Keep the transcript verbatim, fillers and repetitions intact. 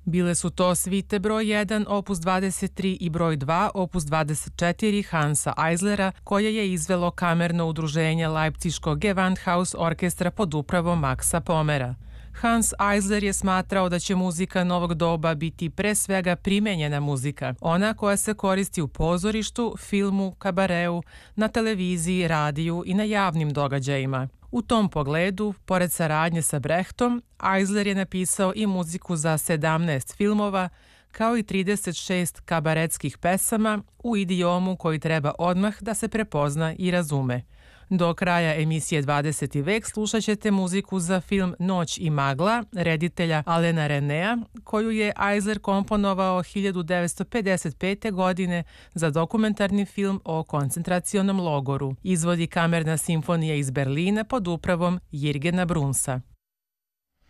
Bile su to svite broj jedan opus dvadeset tri i broj dva opus dvadeset četiri Hansa Eislera, koje je izvelo kamerno udruženje Leipziškog Gewandhaus orkestra pod upravom Maxa Pomera. Hans Eisler je smatrao da će muzika novog doba biti pre svega primenjena muzika, ona koja se koristi u pozorištu, filmu, kabareu, na televiziji, radiju i na javnim događajima. U tom pogledu, pored saradnje sa Brechtom, Eisler je napisao i muziku za sedamnaest filmova, kao i trideset šest kabaretskih pesama u idiomu koji treba odmah da se prepozna i razume. Do kraja emisije dvadeseti vek slušat ćete muziku za film Noć i magla reditelja Alena Renea, koju je Eisler komponovao hiljadu devetsto pedeset pete. godine za dokumentarni film o koncentracionom logoru. Izvodi kamerna simfonija iz Berlina pod upravom Jirgena Brunsa.